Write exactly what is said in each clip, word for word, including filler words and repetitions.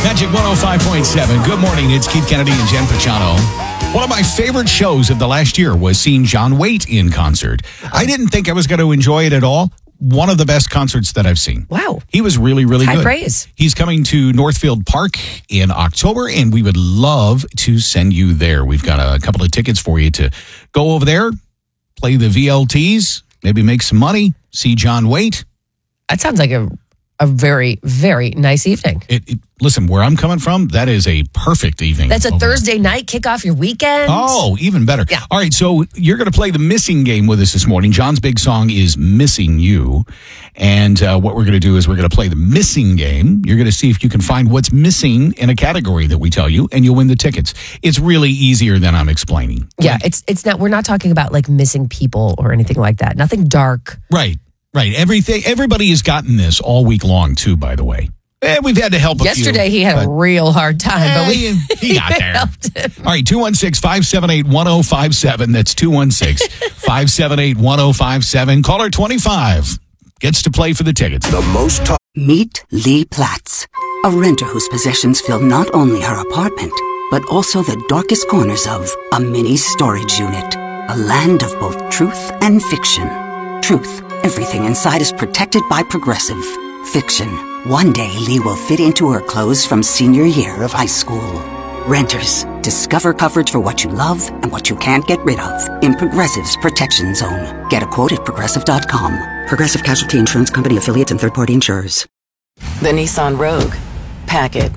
Magic one oh five point seven. Good morning. It's Keith Kennedy and Jen Pachano. One of my favorite shows of the last year was seeing John Waite in concert. I didn't think I was going to enjoy it at all. One of the best concerts that I've seen. Wow. He was really, really High good. praise. He's coming to Northfield Park in October, and we would love to send you there. We've got a couple of tickets for you to go over there, play the V L Ts, maybe make some money, see John Waite. That sounds like a a very, very nice evening. It, it, listen, where I'm coming from, that is a perfect evening. That's a over Thursday there. night, kick off your weekend. Oh, even better. Yeah. All right, so you're going to play the missing game with us this morning. John's big song is Missing You. And uh, what we're going to do is we're going to play the missing game. You're going to see if you can find what's missing in a category that we tell you, and you'll win the tickets. It's really easier than I'm explaining. Yeah, Like, it's it's not. We're not talking about like missing people or anything like that. Nothing dark. Right, right. Everything. Everybody has gotten this all week long, too, by the way. Eh, we've had to help a few, Yesterday he had but- a real hard time, but we Eh, he got there. helped him. All right, two one six, five seven eight, one oh five seven. That's two one six, five seven eight, one oh five seven. Caller twenty-five gets to play for the tickets. The most talk. Meet Lee Platts, a renter whose possessions fill not only her apartment, but also the darkest corners of a mini storage unit. A land of both truth and fiction. Truth, everything inside is protected by Progressive. Fiction, one day Lee will fit into her clothes from senior year of high school. Renters, discover coverage for what you love and what you can't get rid of in Progressive's Protection Zone. Get a quote at progressive dot com. Progressive Casualty Insurance Company affiliates and third-party insurers. The Nissan Rogue. Pack it.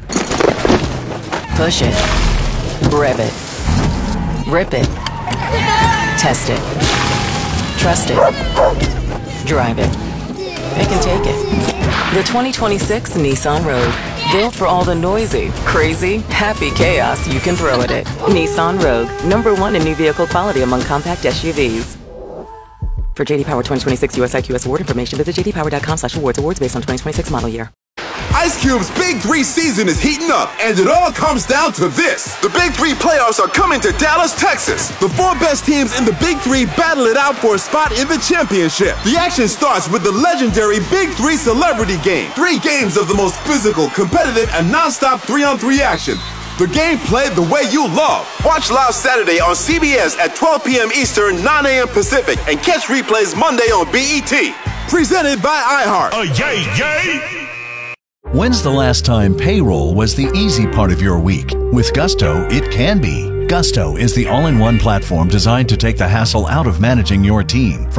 Push it. Rev it. Rip it. Test it. Trust it. Drive it. Pick and take it. The twenty twenty-six Nissan Rogue. Built for all the noisy, crazy, happy chaos you can throw at it. Nissan Rogue. Number one in new vehicle quality among compact S U Vs. For J D Power twenty twenty-six U S I Q S award information, visit j d power dot com slash awards. Awards based on twenty twenty-six model year. Ice Cube's Big Three season is heating up, and it all comes down to this. The Big Three playoffs are coming to Dallas, Texas. The four best teams in the Big Three battle it out for a spot in the championship. The action starts with the legendary Big Three Celebrity Game. Three games of the most physical, competitive, and non-stop three-on-three action. The game played the way you love. Watch live Saturday on C B S at twelve p.m. Eastern, nine a.m. Pacific, and catch replays Monday on B E T. Presented by iHeart. Oh, yay, yay! When's the last time payroll was the easy part of your week? With Gusto, it can be. Gusto is the all-in-one platform designed to take the hassle out of managing your team. From